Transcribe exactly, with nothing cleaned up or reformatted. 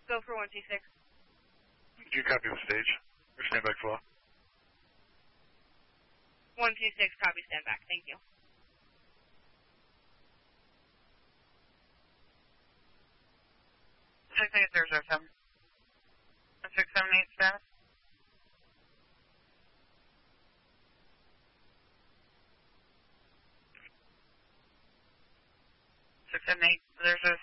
Go for one two six. Do you copy the stage? Or stand back flow? one two six, copy, stand back. Thank you. six eight zero zero seven. six seven eight status. six seven eight zero zero